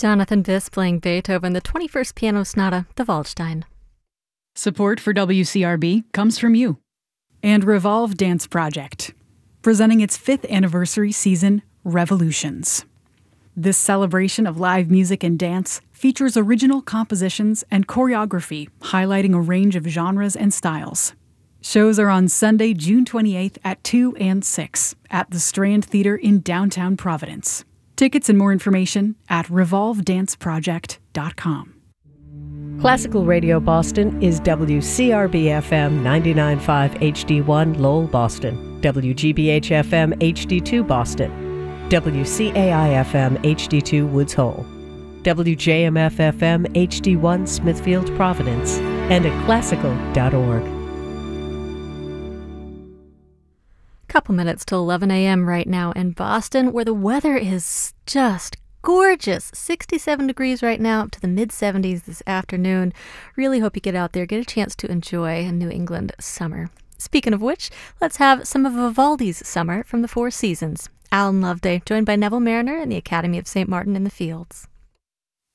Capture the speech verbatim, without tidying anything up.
Jonathan Biss playing Beethoven, the twenty-first Piano Sonata, the Waldstein. Support for W C R B comes from you. And Revolve Dance Project, presenting its fifth anniversary season, Revolutions. This celebration of live music and dance features original compositions and choreography highlighting a range of genres and styles. Shows are on Sunday, June twenty-eighth at two and six at the Strand Theater in downtown Providence. Tickets and more information at revolve dance project dot com. Classical Radio Boston is W C R B F M ninety-nine point five H D one Lowell, Boston, W G B H F M H D two Boston, W C A I F M H D two Woods Hole, W J M F F M H D one Smithfield, Providence, and at classical dot org. Couple minutes till eleven a.m. right now in Boston, where the weather is just gorgeous. sixty-seven degrees right now, up to the mid seventies this afternoon. Really hope you get out there, get a chance to enjoy a New England summer. Speaking of which, let's have some of Vivaldi's Summer from the Four Seasons. Alan Loveday, joined by Neville Mariner and the Academy of Saint Martin in the Fields.